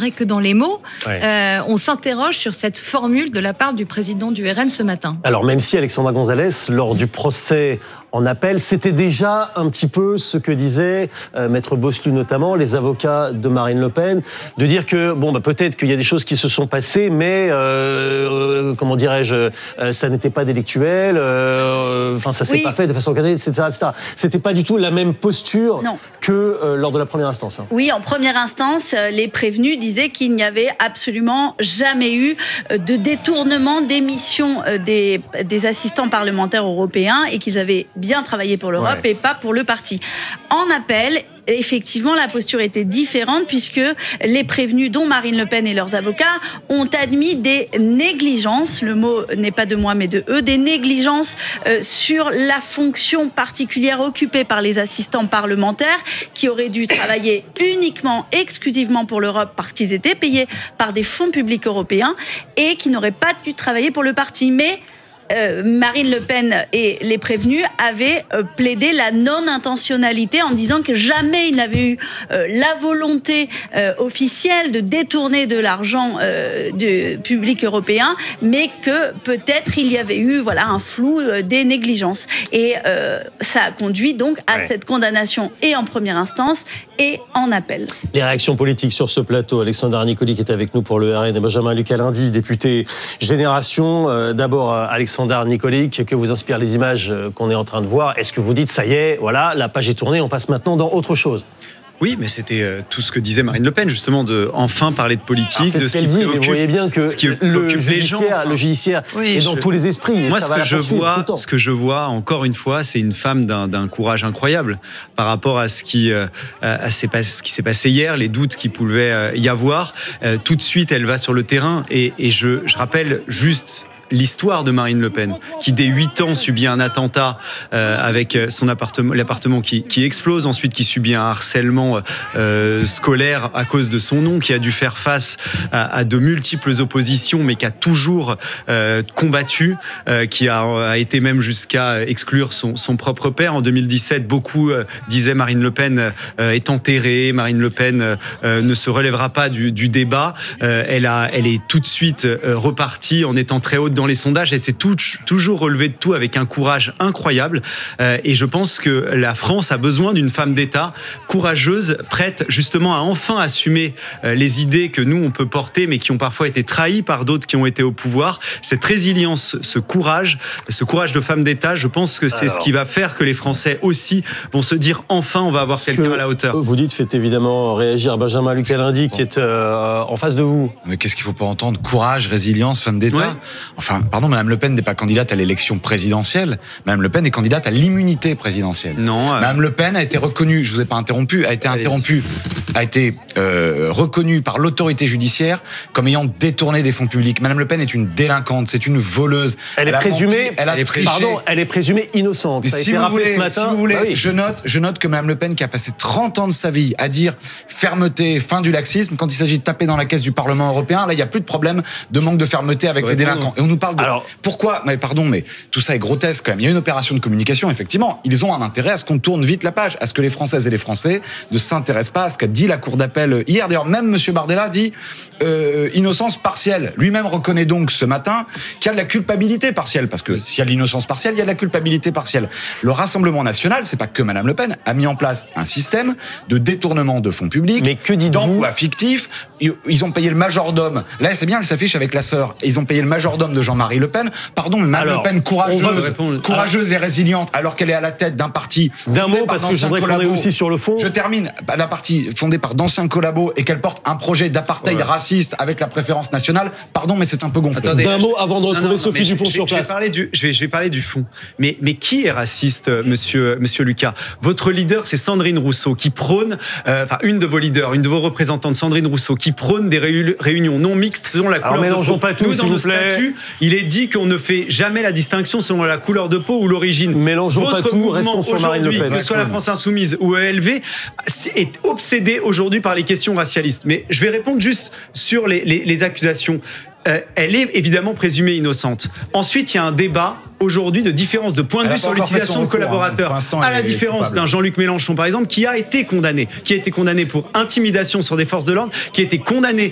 vrai que dans les mots. Ouais. On s'interroge sur cette formule de la part du président du RN ce matin. Alors même si Alexandra Gonzalez, lors du procès en appel, c'était déjà un petit peu ce que disaient Maître Bosselu notamment, les avocats de Marine Le Pen, de dire que peut-être qu'il y a des choses qui se sont passées, mais comment dirais-je, ça n'était pas délictuel, ça s'est pas fait de façon casée, etc. C'était pas du tout la même posture que lors de la première instance. Oui, en première instance, les prévenus disaient qu'il n'y avait absolument jamais eu de détournement d'émission des assistants parlementaires européens et qu'ils avaient bien travaillé pour l'Europe et pas pour le parti. En appel, effectivement, la posture était différente puisque les prévenus, dont Marine Le Pen et leurs avocats, ont admis des négligences, le mot n'est pas de moi mais de eux, des négligences sur la fonction particulière occupée par les assistants parlementaires qui auraient dû travailler exclusivement pour l'Europe parce qu'ils étaient payés par des fonds publics européens et qui n'auraient pas dû travailler pour le parti. Mais Marine Le Pen et les prévenus avaient plaidé la non-intentionnalité en disant que jamais ils n'avaient eu la volonté officielle de détourner de l'argent du public européen, mais que peut-être il y avait eu un flou des négligences. Et ça a conduit donc à cette condamnation et en première instance et en appel. Les réactions politiques sur ce plateau, Alexandra Nicoli qui est avec nous pour le RN et Benjamin Lucas-Lundy, député Génération. D'abord, Alexandra Nicoli, que vous inspirent les images qu'on est en train de voir. Est-ce que vous dites, ça y est, voilà, la page est tournée, on passe maintenant dans autre chose ? Oui, mais c'était tout ce que disait Marine Le Pen, justement, de enfin parler de politique, c'est de ce qui dit, préoccupe. Mais vous voyez bien que le judiciaire est dans tous les esprits. Moi, ce que je vois, encore une fois, c'est une femme d'un courage incroyable par rapport à ce qui s'est passé hier, les doutes qu'il pouvait y avoir. Tout de suite, elle va sur le terrain et je rappelle juste l'histoire de Marine Le Pen, qui dès 8 ans subit un attentat avec son l'appartement qui explose, ensuite qui subit un harcèlement scolaire à cause de son nom, qui a dû faire face à de multiples oppositions, mais qui a toujours combattu, qui a été même jusqu'à exclure son propre père. En 2017, beaucoup disaient Marine Le Pen est enterrée, Marine Le Pen ne se relèvera pas du débat. Elle est tout de suite repartie en étant très haute dans les sondages. Elle s'est toujours relevée de tout avec un courage incroyable. Et je pense que la France a besoin d'une femme d'État courageuse, prête justement à enfin assumer les idées que nous, on peut porter, mais qui ont parfois été trahies par d'autres qui ont été au pouvoir. Cette résilience, ce courage de femme d'État, je pense que c'est ce qui va faire que les Français aussi vont se dire enfin, on va avoir quelqu'un à la hauteur. Vous dites, faites évidemment réagir Benjamin Lucas-Lundy qui est en face de vous. Mais qu'est-ce qu'il faut pas entendre ? Courage, résilience, femme d'État. Enfin, pardon, Madame Le Pen n'est pas candidate à l'élection présidentielle. Madame Le Pen est candidate à l'immunité présidentielle. Non. Madame Le Pen a été reconnue, je vous ai pas interrompu, a été reconnue par l'autorité judiciaire comme ayant détourné des fonds publics. Madame Le Pen est une délinquante, c'est une voleuse. Elle est présumée innocente. Ça a été rappelé ce matin. Si vous voulez, je note que Madame Le Pen, qui a passé 30 ans de sa vie à dire fermeté, fin du laxisme, quand il s'agit de taper dans la caisse du Parlement européen, là, il n'y a plus de problème de manque de fermeté avec les délinquants. Et on nous parle de... Alors, pourquoi ? Mais pardon, mais tout ça est grotesque quand même. Il y a une opération de communication, effectivement. Ils ont un intérêt à ce qu'on tourne vite la page, à ce que les Françaises et les Français ne s'intéressent pas à ce qu'a dit la Cour d'appel hier. D'ailleurs, même M. Bardella dit innocence partielle. Lui-même reconnaît donc ce matin qu'il y a de la culpabilité partielle, parce que s'il y a de l'innocence partielle, il y a de la culpabilité partielle. Le Rassemblement national, c'est pas que Mme Le Pen, a mis en place un système de détournement de fonds publics, mais que dites-vous ? D'emplois fictifs. Ils ont payé le majordome. Là, c'est bien, elle s'affiche avec la sœur. Ils ont payé le majordome de Jean-Marie Le Pen. Pardon, mais Mme Le Pen courageuse et résiliente, alors qu'elle est à la tête d'un parti. D'un mot, parce que je voudrais qu'on ait aussi sur le fond. Je termine. La partie fondée par d'anciens collabos et qu'elle porte un projet d'apartheid raciste avec la préférence nationale. Pardon, mais c'est un peu gonflé. Attendez, d'un mot avant de retrouver Sophie Dupont sur place. Je vais parler du fond. Mais qui est raciste, monsieur Lucas ? Votre leader, c'est Sandrine Rousseau, qui prône, une de vos leaders, une de vos représentantes, Sandrine Rousseau, qui prône des réunions non mixtes selon la couleur de peau. Alors mélangeons pas tout, s'il vous plaît. Statut, il est dit qu'on ne fait jamais la distinction selon la couleur de peau ou l'origine. Mélangeons pas tout, restons sur Marine Le Pen. Que ce soit la France Insoumise ou ELV, est obsédé aujourd'hui par les questions racialistes. Mais je vais répondre juste sur les accusations. Elle est évidemment présumée innocente. Ensuite, il y a un débat aujourd'hui de différence de point de vue sur l'utilisation de collaborateurs. À la différence d'un Jean-Luc Mélenchon, par exemple, qui a été condamné pour intimidation sur des forces de l'ordre, qui a été condamné